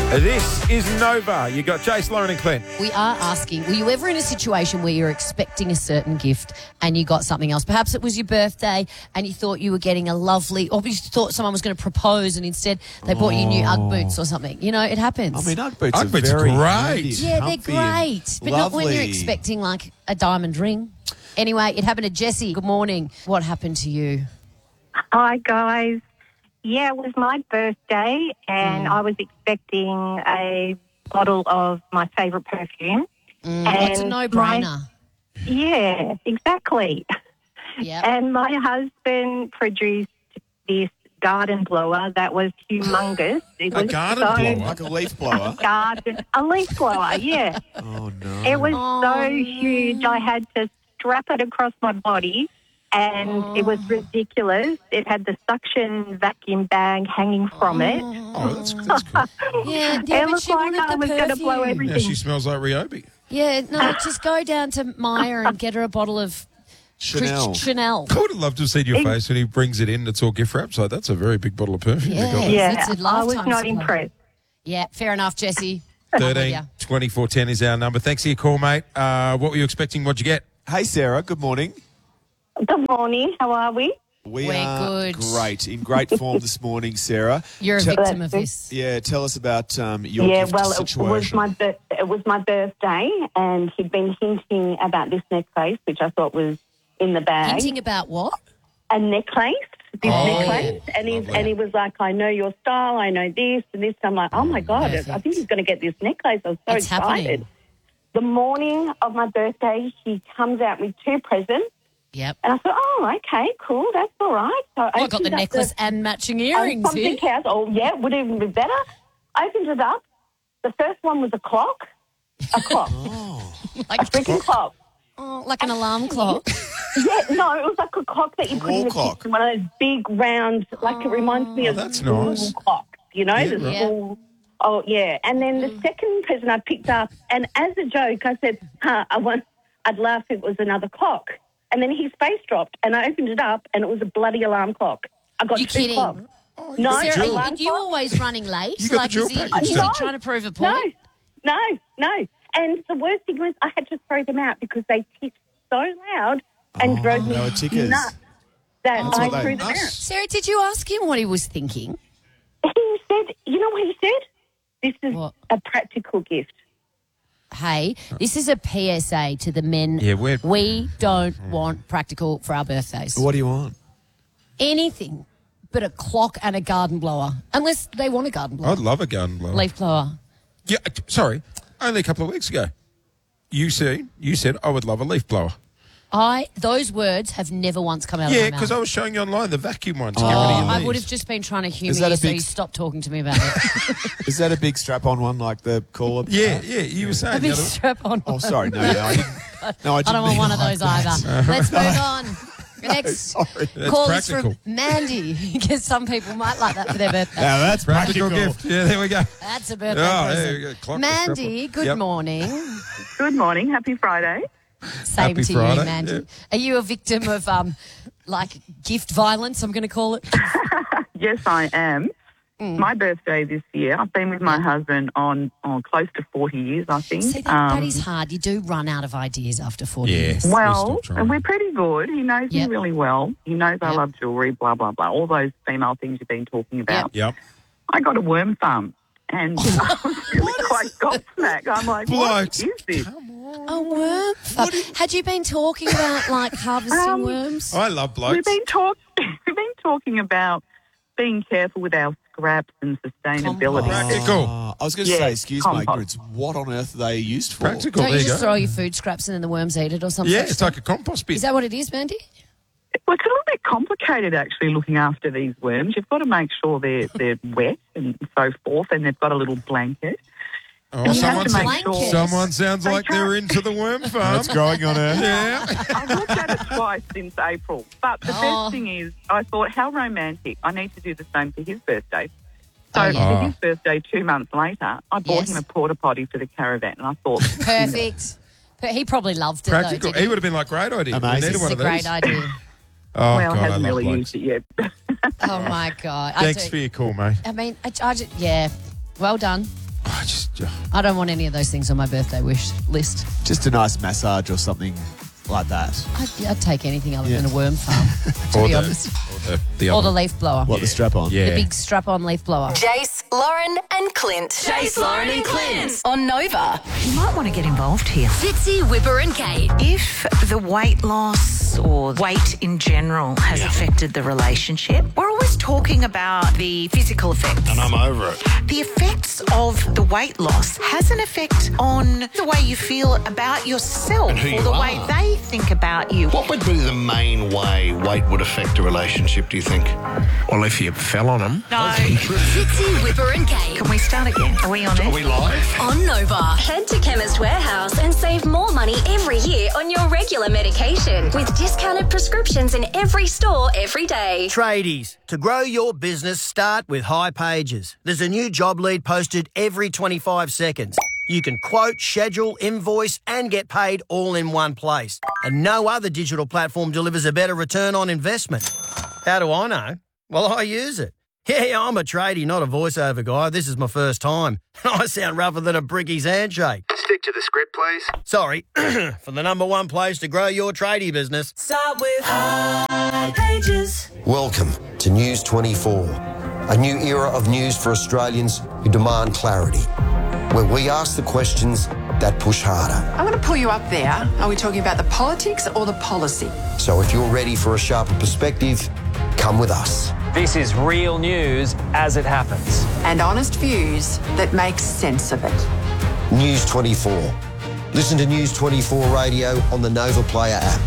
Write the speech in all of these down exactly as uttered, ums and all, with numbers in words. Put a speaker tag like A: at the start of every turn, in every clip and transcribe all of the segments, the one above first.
A: This is Nova. You got Jace, Lauren and Clint.
B: We are asking, were you ever in a situation where you're expecting a certain gift and you got something else? Perhaps it was your birthday and you thought you were getting a lovely, or you thought someone was going to propose and instead they bought you new Ugg boots or something. You know, it happens.
C: I mean, Ugg boots
A: Ugg
C: are
A: boots are
C: very
A: great.
C: handy and
B: yeah, they're
C: comfy and
B: great. But not when you're
C: lovely.
B: expecting like a diamond ring. Anyway, it happened to Jessie. Good morning. What happened to you?
D: Hi, guys. Yeah, it was my birthday, and
B: Mm.
D: I was expecting a bottle of my favourite perfume.
B: Mm,
D: And
B: it's a no-brainer.
D: Yeah, exactly.
B: Yep.
D: And my husband produced this garden blower that was humongous. It
A: A
D: was
A: garden
D: so
A: blower?
C: Like a leaf blower.
D: Garden, a leaf blower, yeah.
C: Oh, no.
D: It was
B: Oh,
D: so huge. I had to strap it across my body, and it was ridiculous. It had the suction vacuum bag hanging from it.
A: Oh, that's, that's cool.
B: Yeah, yeah,
D: It
B: but
D: looked
B: she
D: like
B: wanted
D: I
B: the
D: was going to blow
B: perfume.
D: everything.
A: Now she smells like Ryobi.
B: Yeah, no, just go down to Myer and get her a bottle of
C: Chanel.
B: Chanel.
A: I would have loved to have seen your face when he brings it in. It's all gift wrapped. So that's a very big bottle of perfume. you got
B: Yeah.
A: there.
D: Yeah,
B: It's a
D: I was
B: lifetime
D: not
B: supply.
D: impressed.
B: Yeah, fair enough, Jessie.
A: thirteen
B: Yeah.
A: twenty-four ten is our number. Thanks for your call, mate. Uh, what were you expecting? What'd you get?
C: Hey, Sarah. Good morning.
D: Good morning. How are we?
C: We
B: We're
C: are
B: good.
C: great. In great form this morning, Sarah.
B: You're a
C: Te-
B: victim of this.
C: Yeah, tell us about um, your
E: Yeah,
C: gift
E: well, it
C: situation.
E: was my bir- it was my birthday, and he'd been hinting about this necklace, which I thought was in the bag.
B: Hinting about what?
E: A necklace, this
A: Oh,
E: necklace, and he
A: lovely.
E: and he was like, "I know your style, I know this and this." I'm like, "Oh my god,
B: Perfect.
E: I think he's going to get this necklace." I was so
B: It's
E: excited.
B: happening.
E: The morning of my birthday, he comes out with two presents,
B: Yep.
E: and I thought, "Oh, okay, cool, that's all right." So
B: Oh, I got
E: opened
B: the
E: up
B: necklace and matching
E: and
B: earrings here.
E: something else. Oh, yeah, would even be better. Opened it up. The first one was a clock. A clock.
B: Like,
E: a freaking clock.
B: oh, like an alarm clock.
E: Yeah, no, it was like a clock that you
C: A
E: put in
C: wall
E: the
C: clock.
E: kitchen, one of those big round, like it reminds me
A: Oh,
E: of
A: that's
E: school
A: nice.
E: clocks, you know, the
B: right.
E: school. Oh, yeah. And then the second present I picked up, and as a joke, I said, huh, I want, I'd laugh if it was another clock. And then his face dropped, and I opened it up, and it was a bloody alarm clock. I got
B: You
E: two
B: kidding?
E: clocks. No,
B: Sarah,
E: alarm
B: are you
E: clock.
B: always running late?
A: You got the
B: like,
A: dual
B: is he,
A: package
B: is
A: then.
B: he trying to prove a
E: No,
B: point?
E: no, no. And the worst thing was I had to throw them out because they ticked so loud and drove me
C: they were tickers.
E: nuts that
C: That's
E: I
C: what they-
E: threw them out.
C: Us.
B: Sarah, did you ask him what he was thinking?
E: He said, you know what he said? This is
B: What?
E: a practical gift.
B: Hey, this is a P S A to the men.
A: Yeah, we're-
B: we don't want practical for our birthdays.
C: What do you want?
B: Anything but a clock and a garden blower. Unless they want a garden blower.
A: I'd love a garden blower.
B: Leaf blower.
A: Yeah, uh, sorry. Only a couple of weeks ago, you said you said I would love a leaf blower.
B: I those words have never once come out
A: Yeah,
B: of my
A: because
B: mouth.
A: I was showing you online the vacuum one to get rid
B: Oh,
A: of your
B: I
A: leaves.
B: would have just been trying to humour
C: Is that
B: you,
C: a
B: so
C: big-
B: you stopped talking to me about it.
C: Is that a big strap-on one like the caller?
A: Yeah, yeah. You were saying
B: A
A: the
B: big
A: other.
B: strap on.
C: Oh, sorry. No, no, I didn't. No, I,
B: I
C: didn't
B: don't want
C: mean
B: one
C: it
B: of
C: like
B: those
C: that.
B: either. Let's move on. Next
C: Sorry.
A: That's
B: call is
A: practical.
B: from Mandy, because some people might like that for their birthday.
C: Now that's
A: Practical
C: practical.
A: gift. Yeah, there we go.
B: That's a birthday
A: Oh, there
B: present.
A: you go. Clock
B: Mandy,
A: strap on.
B: good
A: Yep.
B: morning.
D: Good morning. Happy Friday.
B: Same
A: Happy
B: to
A: Friday,
B: you, Mandy.
A: yeah.
B: Are you a victim of um, like gift violence? I'm going to call it.
D: Yes, I am.
B: Mm.
D: My birthday this year, I've been with my husband on, on close to forty years, I think.
B: See, that, that is hard. You do run out of ideas after forty
A: Yeah.
B: years.
A: We're
D: Well,
A: still trying.
D: and we're pretty good. He knows
B: Yep.
D: me really well. He knows I
B: Yep.
D: love jewellery, blah, blah, blah. All those female things you've been talking about.
A: Yep.
D: I got a worm thumb. And I was really quite gobsmacked. I'm like, what
A: Blokes,
D: is this?
B: A worm? farm. Had you been talking about like harvesting
D: Um,
B: worms?
A: I love blokes.
D: We've been talk- We've been talking about being careful with our scraps and sustainability.
B: Compost.
A: Practical.
C: Oh, I was going to
D: Yeah,
C: say, excuse my
D: compost.
C: ignorance, what on earth are they used for?
A: Practical.
B: Don't
A: There
B: you
A: you
B: just
A: go.
B: throw your food scraps and then the worms eat it or something?
A: Yeah, it's like a compost bin.
B: Is that what it is, Mandy?
D: Well, it's a little bit complicated, actually, looking after these worms. You've got to make sure they're they're wet and so forth, and they've got a little blanket.
A: Oh,
D: You have
A: someone,
D: to
A: said-
D: make sure-
A: someone sounds
D: They
A: like they're
D: can't-
A: into the worm farm.
C: It's growing on Earth.
A: Yeah.
D: I've looked at it twice since April. But the
B: Oh.
D: best thing is, I thought, how romantic. I need to do the same for his birthday. So
B: Oh, yeah.
D: for his birthday, two months later, I bought
B: Yes.
D: him a porta potty for the caravan, and I thought,
B: Perfect. But he probably loved it,
A: Practical.
B: though, didn't
A: he
B: he?
A: would have been like, great idea.
C: Amazing.
A: We needed
B: This
A: one
B: is
A: of
B: a
A: these.
B: great idea.
A: Oh,
D: well,
A: God,
D: I
A: I
D: haven't
A: love
D: really
A: blokes.
D: used it yet.
B: Oh, my God. I
A: Thanks
B: do-
A: for your call, mate.
B: I mean, I, I just, yeah, well done.
A: just,
B: I don't want any of those things on my birthday wish list.
C: Just a nice massage or something like that.
B: I'd, I'd take anything other
C: Yeah.
B: than a worm farm, to
A: or
B: be
A: the,
B: honest.
A: or the, the
B: Or
A: other
B: the leaf blower.
C: What, the strap on?
A: Yeah.
B: The big strap-on leaf blower.
F: Jace, Lauren, and Clint. Jace, Lauren, and Clint on Nova.
G: You might want to get involved here.
F: Fitzy, Whipper, and Kate.
G: If the weight loss or weight in general has affected the relationship, we're always talking about the physical effects.
H: And I'm over it.
G: The effects of the weight loss has an effect on the way you feel about yourself
H: And who
G: or
H: you
G: the
H: are.
G: way they think about you.
H: What would be the main way weight would affect a relationship, do you think?
I: Well, if you fell on them.
G: No.
F: Fitzy, Whipper, and Kate
G: Can we start again? Are we on
H: Are
G: it?
H: we live?
F: on Nova. Head to Chemist Warehouse and save more money every year on your regular medication with discounted prescriptions in every store every day.
J: Tradies, to grow your business, start with High Pages. There's a new job lead posted every twenty-five seconds. You can quote, schedule, invoice, and get paid all in one place. And no other digital platform delivers a better return on investment. How do I know? Well, I use it. Yeah, I'm a tradie, not a voiceover guy. This is my first time. I sound rougher than a bricky's handshake.
I: Stick to the script, please.
J: Sorry, for the number one place to grow your tradie business.
G: Start with High Pages.
K: Welcome to News twenty-four, a new era of news for Australians who demand clarity, where we ask the questions that push harder.
L: I'm going to pull you up there. Are we talking about the politics or the policy?
K: So if you're ready for a sharper perspective, come with us.
M: This is real news as it happens.
L: And honest views that make sense of it.
K: News twenty-four. Listen to News twenty-four Radio on the Nova Player app.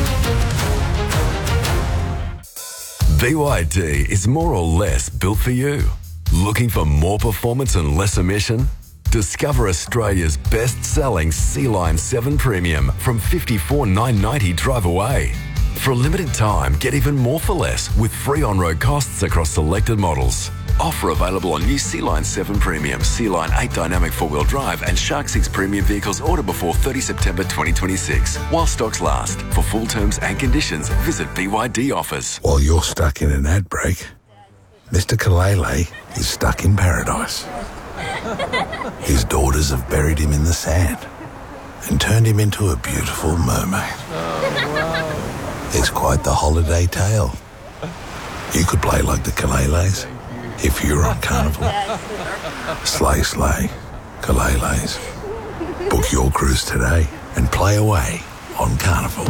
N: B Y D is more or less built for you. Looking for more performance and less emission? Discover Australia's best-selling Sea-Line seven Premium from fifty-four thousand nine hundred ninety dollars drive away. For a limited time, get even more for less with free on-road costs across selected models. Offer available on new Sea-Line seven Premium, Sea-Line eight Dynamic four-wheel drive and Shark six Premium vehicles order before thirtieth September twenty twenty-six. While stocks last. For full terms and conditions, visit B Y D offers.
O: While you're stuck in an ad break, Mister Kalele is stuck in paradise. His daughters have buried him in the sand and turned him into a beautiful mermaid. It's quite the holiday tale. You could play like the Kaleles if you're on Carnival. Slay, slay, Kaleles. Book your cruise today and play away on Carnival.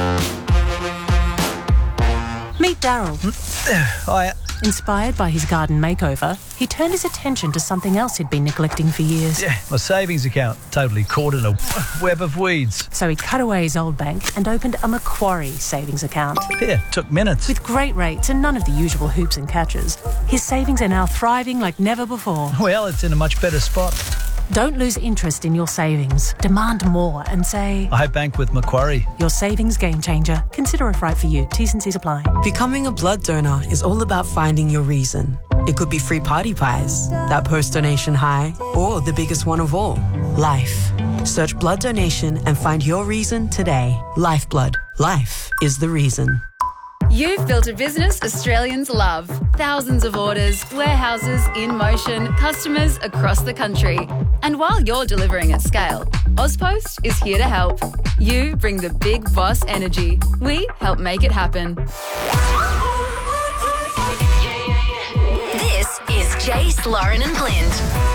P: Meet Daryl.
Q: Hiya.
P: Inspired by his garden makeover, he turned his attention to something else he'd been neglecting for years.
Q: Yeah, my savings account, totally caught in a web of weeds.
P: So he cut away his old bank and opened a Macquarie savings account.
Q: Yeah, took minutes.
P: With great rates and none of the usual hoops and catches, his savings are now thriving like never before.
Q: Well, it's in a much better spot.
P: Don't lose interest in your savings. Demand more and say,
Q: I bank with Macquarie.
P: Your savings game changer. Consider if right for you. T's and C's apply.
R: Becoming a blood donor is all about finding your reason. It could be free party pies, that post-donation high, or the biggest one of all, life. Search blood donation and find your reason today. Lifeblood. Life is the reason.
S: You've built a business Australians love. Thousands of orders, warehouses in motion, customers across the country. And while you're delivering at scale, Ozpost is here to help. You bring the big boss energy. We help make it happen.
F: This is Jace, Lauren, and Clint.